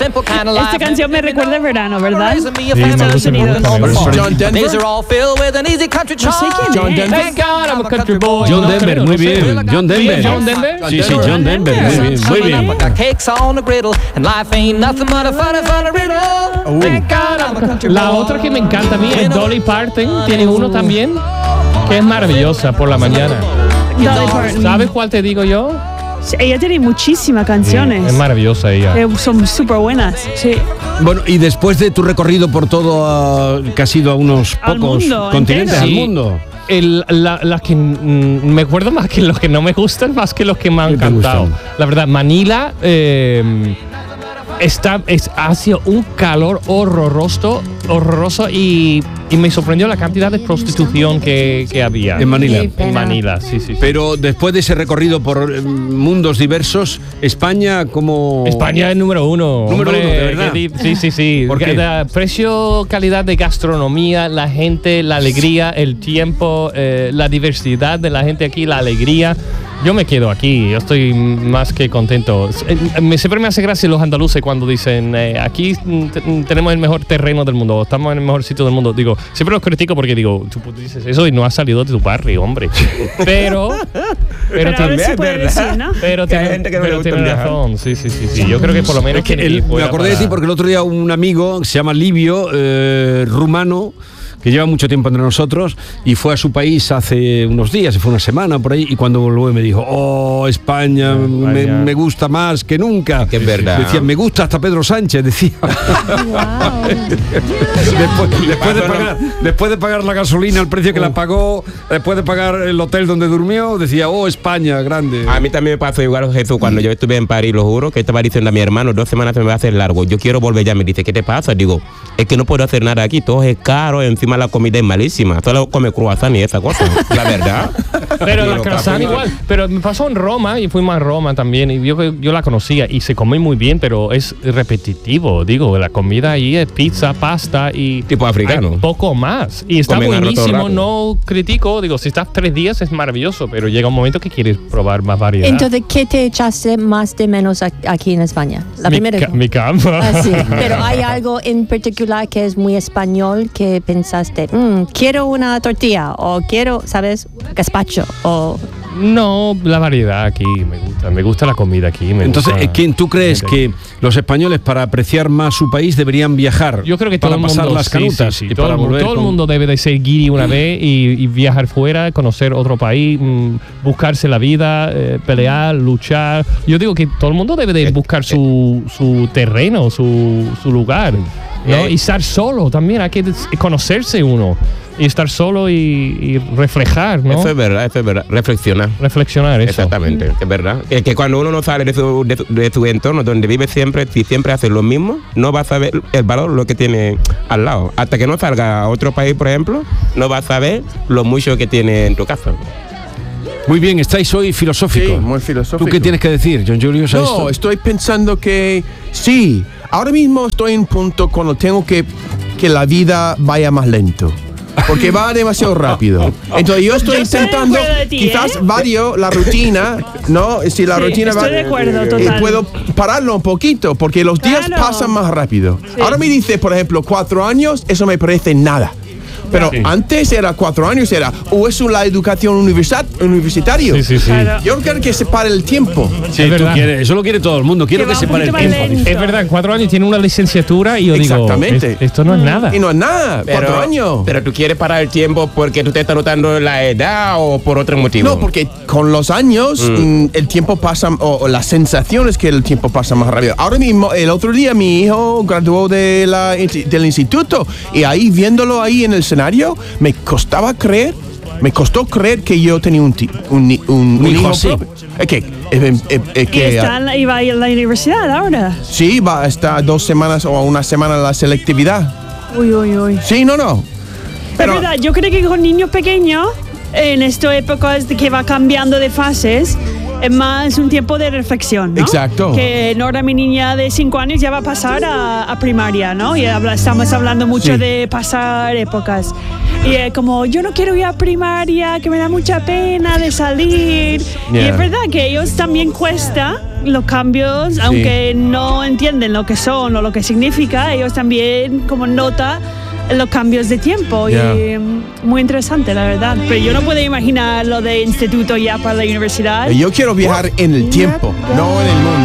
Esta canción me recuerda el verano, ¿verdad? Sí, Estados Unidos. John Denver. No sé quién John es. Denver. Thank God I'm a country boy. John No Denver, creo, muy no sé. bien. John Denver. John Denver. Sí, sí, John Denver, muy bien, muy bien. La otra que me encanta a mí es Dolly Parton. Tiene uno también que es maravillosa por la mañana. Dolly Parton. ¿Sabes cuál te digo yo? Ella tiene muchísimas canciones. Es maravillosa ella. Son súper buenas. Sí. Bueno, y después de tu recorrido por todo, que has ido a unos Al pocos mundo continentes, entero. al Sí. mundo. Las que me acuerdo más que los que no me gustan, más que los que me han ¿Qué te encantado. gustan? La verdad, Manila ha sido un calor horroroso y me sorprendió la cantidad de prostitución que había. En Manila. Qué pena. En Manila, sí. Pero después de ese recorrido por mundos diversos, España como... España es número uno. Número hombre, uno, ¿de verdad? Sí. ¿Por qué? Precio, calidad de gastronomía, la gente, la alegría, el tiempo, la diversidad de la gente aquí, la alegría. Yo me quedo aquí, yo estoy más que contento. Siempre me hace gracia los andaluces cuando dicen aquí tenemos el mejor terreno del mundo, estamos en el mejor sitio del mundo. Digo, siempre los critico porque digo, tú dices eso y no has salido de tu barrio, hombre. Pero ahora se puede decir, ¿no? pero Que hay gente que no le gusta tiene viajar. razón, sí. Yo creo que por lo menos Es que me acordé de ti porque el otro día un amigo que se llama Livio, rumano, que lleva mucho tiempo entre nosotros y fue a su país hace unos días, se fue una semana por ahí, y cuando volvió me dijo, oh, España, me gusta más que nunca. Que es verdad. Decía, me gusta hasta Pedro Sánchez, decía. Después de pagar la gasolina, el precio que la pagó, después de pagar el hotel donde durmió, decía, oh, España, grande. A mí también me pasó igual, Jesús, cuando yo estuve en París, lo juro, que estaba diciendo a mi hermano, 2 semanas se me va a hacer largo, yo quiero volver ya. Me dice, ¿qué te pasa? Digo, es que no puedo hacer nada aquí, todo es caro, encima la comida es malísima, solo come croissant y esa cosa, la verdad. Pero la Pero croissant papi, igual. Pero me pasó en Roma y fuimos a Roma también. Y yo la conocía y se come muy bien, pero es repetitivo. Digo, la comida ahí es pizza, pasta y. Tipo africano. Hay poco más. Y está Comen arroz todo el buenísimo. rato. No critico. Digo, si estás 3 días es maravilloso, pero llega un momento que quieres probar más variedad. Entonces, ¿qué te echaste más de menos aquí en España? La primera. Mi cama. Ah, sí. Pero hay algo en particular que es muy español que pensaste, quiero una tortilla o quiero, ¿sabes? Gazpacho o... No, la variedad aquí me gusta la comida aquí. Entonces, gusta. ¿quién tú crees que los españoles, para apreciar más su país, deberían viajar? Yo creo que para todo el pasar mundo, las canutas sí. y Todo, para volver todo el con- mundo debe de ser guiri una vez y viajar fuera, conocer otro país, buscarse la vida, pelear, luchar. Yo digo que todo el mundo debe de buscar su terreno, su lugar, ¿no? Y estar solo también, hay que conocerse uno y estar solo y reflejar, ¿no? Eso es verdad, reflexionar. Reflexionar eso. Exactamente, es verdad. Es que cuando uno no sale de su entorno, donde vive siempre, si siempre hace lo mismo, no vas a saber el valor lo que tiene al lado. Hasta que no salga a otro país, por ejemplo, no vas a saber lo mucho que tiene en tu casa. Muy bien, estáis hoy filosóficos. Sí, muy filosófico. ¿Tú qué tienes que decir, John Julius, a No, esto? estoy pensando que sí, ahora mismo estoy en un punto cuando tengo que la vida vaya más lento. Porque va demasiado rápido. Entonces yo estoy Yo estoy de intentando, acuerdo de ti, quizás ¿eh? vario la rutina, ¿no? Si la Sí, rutina estoy va, de acuerdo, total. puedo pararlo un poquito, porque los días Claro. pasan más rápido. Sí. Ahora me dice, por ejemplo, 4 años, eso me parece nada. Pero antes era 4 años, era, o es la educación universitaria. Sí. Claro. Yo creo que se pare el tiempo. Sí, Es tú verdad. quieres, eso lo quiere todo el mundo. Quiero Que que va se un pare el poquito más tiempo. lento. dice. Es verdad, 4 años tiene una licenciatura y yo Exactamente. digo, esto no es nada. Y no es nada, 4 años. Pero tú quieres parar el tiempo porque tú te estás notando la edad o por otro motivo. No, porque con los años el tiempo pasa, o la sensación es que el tiempo pasa más rápido. Ahora mismo, el otro día mi hijo graduó del instituto y ahí viéndolo ahí en el escenario, me costó creer que yo tenía un hijo así. propio. Y va a ir a la universidad ahora. Sí, va a estar 2 semanas o una semana en la selectividad. Uy. Sí, no. Pero verdad, yo creo que con niños pequeños, en esta época es de que va cambiando de fases, es más un tiempo de reflexión, ¿no? Exacto. Que Nora, mi niña de 5 años, ya va a pasar a primaria, ¿no? Y estamos hablando mucho Sí. de pasar épocas. Y como, yo no quiero ir a primaria, que me da mucha pena de salir. Y Yeah. es verdad que ellos también cuesta los cambios, aunque no entienden lo que son o lo que significa, ellos también como nota los cambios de tiempo. Yeah. Y muy interesante, la verdad. Pero yo no puedo imaginar lo de instituto ya para la universidad. Yo quiero viajar en el tiempo, no en el mundo.